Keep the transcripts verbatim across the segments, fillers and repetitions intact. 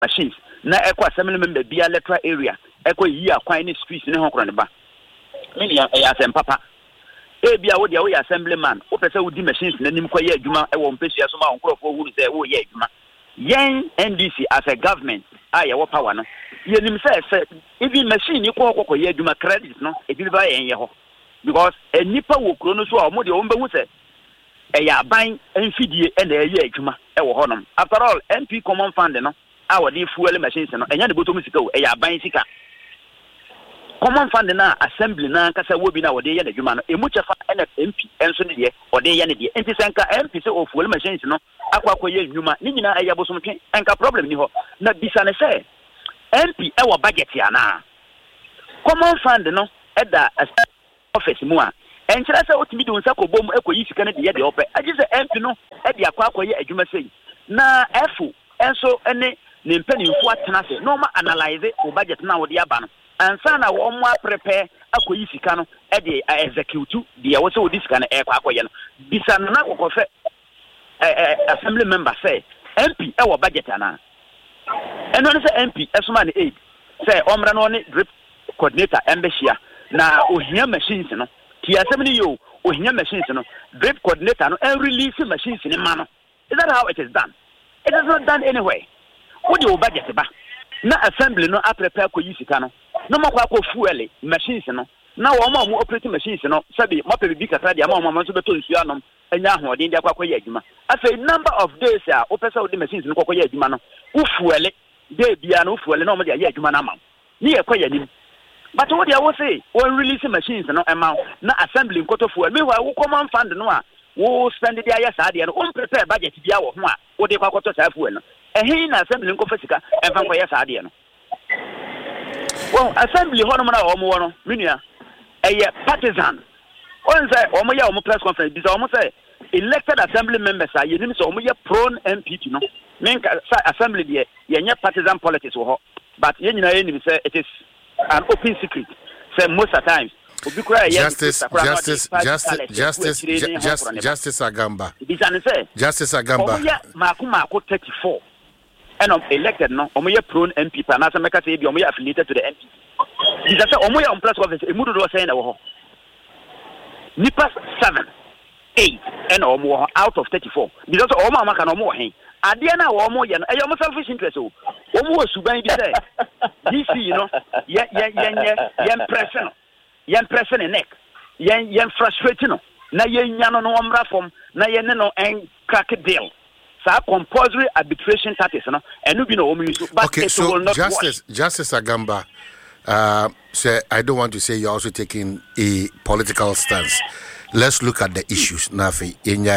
machines na ekwa assembly member bia electoral area ekwa yi akwan ni streets ne honkro ne ba me ya asem papa e bia wo dia wo assemblyman wo pese wo di machines na nim kwa ye adwuma e wo mpesua so ma honkro fo hu se wo ye adwuma yen N D C as a government aye wo power no ye nim se se even machine ni ko kokko ye adwuma credit no e bi ba yen ye ho because enipa wo kro no so a mo de wo mbehu se e ya ban enfidie e na ye adwuma e wo honom after all M P common fund no a wo de fuel machines no enya de botom sika o e ya ban sika common fund na assembly na kasa wo bi na wo de ye na adwuma no emu chefa N F M P enso ne de wo de ye ne de enti senka M P se o fuel machines no akwa akwa ye adwuma ni nyina e ya bosom twen enka problem ni ho na bisa ne se M P e wo budget ya na common fund no e da office mu a enkyere se otimi de unsa kobom ekoyi sika ne de ye de ope agi se M P no e de akwa akwa ye adwuma sei na efu enso ene ne mpanimfo atena se no ma analyze o budget na wo de aba no ansa na wo mo prepare akoyi sika no e de execute de wo se wo di sika no e kwa akwa ye no bisa na kokofe eh assembly member say M P e wo budget ana eno ne se M P esoma ne aid say omra no ne drip coordinator embeshia na ohia machines no ti asem ni yo ohia machines no drip coordinator no and release machines ni ma no is that how it is done? It is not done anyway. What do you budget ba na assembly no a prepare ko yisika no no makwa ko fuel machines no na wo ma mo operate machines no sabi mo pe bi kasa dia ma mo ma so beto nsu anom enya hoodin dia kwa kwa ye adwuma afei number of days a o pesa wo de machines no kwa ye adwuma no wo fuel day bia no fuel na mo de ye adwuma na ma ni ye kwa ye nim. But what they will say, when releasing machines no amount, na assembling quarter for meanwhile, we common fund no, we spend the year sadi and on prepare budget to be our one, what they call quarter for no. And he in assembling confessica and from year sadi. Well, assembly honomana or more, minia, a partisan. One say, or my press conference, this almost say, elected assembly members are you so more prone M P, no. Mean assembly, yeah, partisan politics, but you know, say it is. An open secret. Say most of the times. Justice, Justice, Justice, Justice, Justice, Justice Agamba. Justice Agamba. Makuma thirty-four. And I'm elected no. Omoye prone M P. Panasa meka say be omoye affiliated to the M P. This say omoye on plus office. Emudu do say na wo. Nipa seven, eight, and omo out of thirty-four. Because omo amaka no omo hen. Adia na wo mo ye no eyo mo selfish interest o wo mo suban bi say D C you know ye ye ye ye impress no ye impress ne neck ye ye frustrate no na ye nya no no omra fom na ye ne no en crack deal sa compulsory arbitration tactics no enu bi no wo mo use but okay, it so will not justice work. Justice Agamba uh say I don't want to say you're also taking a political stance. Let's look at the issues. Nafi,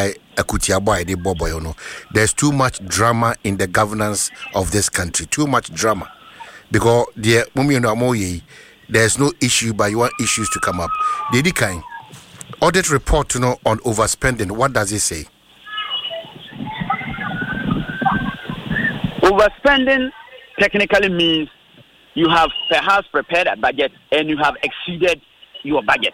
there's too much drama in the governance of this country. Too much drama. Because there's no issue, but you want issues to come up. Did kind audit report to know on overspending? What does it say? Overspending technically means you have perhaps prepared a budget and you have exceeded your budget.